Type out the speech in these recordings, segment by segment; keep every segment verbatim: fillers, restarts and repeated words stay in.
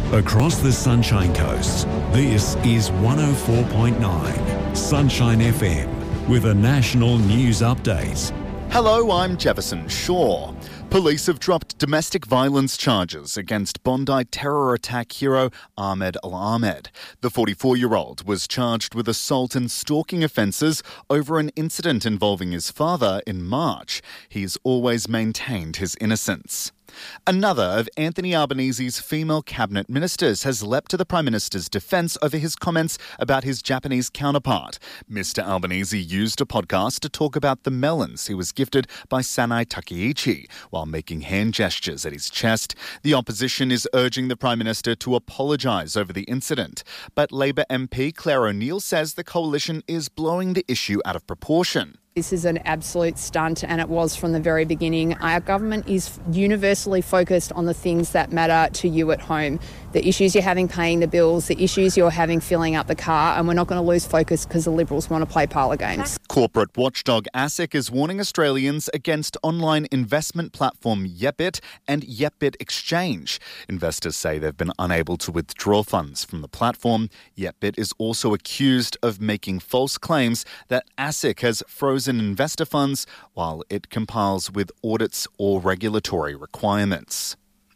Across the Sunshine Coast, this is one oh four point nine Sunshine F M with a national news update. Hello, I'm Jefferson Shaw. Police have dropped domestic violence charges against Bondi terror attack hero Ahmed Al-Ahmed. The forty-four-year-old was charged with assault and stalking offences over an incident involving his father in March. He's always maintained his innocence. Another of Anthony Albanese's female cabinet ministers has leapt to the Prime Minister's defence over his comments about his Japanese counterpart. Mister Albanese used a podcast to talk about the melons he was gifted by Sanai Takeichi while making hand gestures at his chest. The opposition is urging the Prime Minister to apologise over the incident. But Labor M P Claire O'Neill says the coalition is blowing the issue out of proportion. This is an absolute stunt, and it was from the very beginning. Our government is universally focused on the things that matter to you at home. The issues you're having paying the bills, the issues you're having filling up the car, and we're not going to lose focus because the Liberals want to play parlour games. Corporate watchdog ASIC is warning Australians against online investment platform Yepbit and Yepbit Exchange. Investors say they've been unable to withdraw funds from the platform. Yepbit is also accused of making false claims that ASIC has frozen investor funds while it complies with audits or regulatory requirements.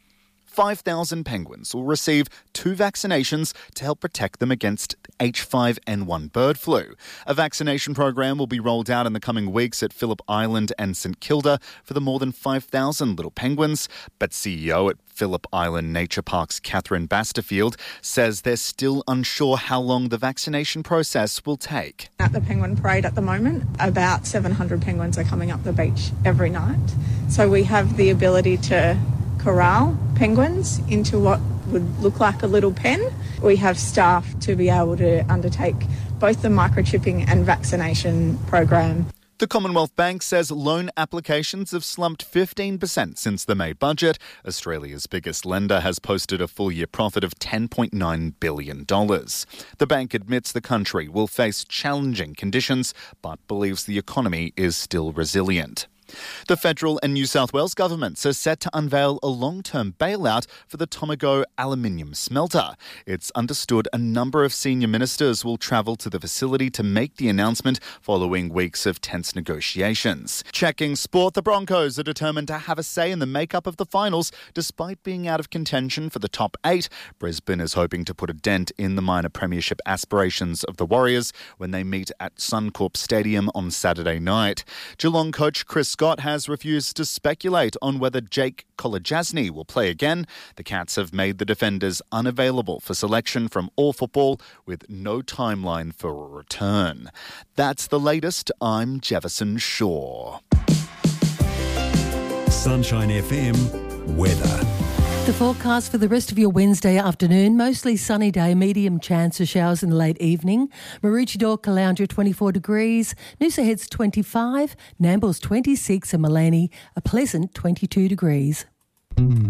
five thousand penguins will receive two vaccinations to help protect them against H five N one bird flu. A vaccination program will be rolled out in the coming weeks at Phillip Island and St Kilda for the more than five thousand little penguins. But C E O at Phillip Island Nature Park's Catherine Basterfield says they're still unsure how long the vaccination process will take. At the Penguin Parade at the moment, about seven hundred penguins are coming up the beach every night. So we have the ability to corral penguins into what would look like a little pen. We have staff to be able to undertake both the microchipping and vaccination program. The Commonwealth Bank says loan applications have slumped fifteen percent since the May budget. Australia's biggest lender has posted a full-year profit of ten point nine billion dollars. The bank admits the country will face challenging conditions, but believes the economy is still resilient. The federal and New South Wales governments are set to unveil a long-term bailout for the Tomago aluminium smelter. It's understood a number of senior ministers will travel to the facility to make the announcement following weeks of tense negotiations. Checking sport, the Broncos are determined to have a say in the makeup of the finals despite being out of contention for the top eight. Brisbane is hoping to put a dent in the minor premiership aspirations of the Warriors when they meet at Suncorp Stadium on Saturday night. Geelong coach Chris Scott has refused to speculate on whether Jake Kolodjasny will play again. The Cats have made the defenders unavailable for selection from all football with no timeline for a return. That's the latest. I'm Jefferson Shaw. Sunshine F M weather. The forecast for the rest of your Wednesday afternoon, mostly sunny day, medium chance of showers in the late evening. Maroochydore, Caloundra twenty-four degrees, Noosa Heads twenty-five, Nambour's twenty-six and Maleny a pleasant twenty-two degrees.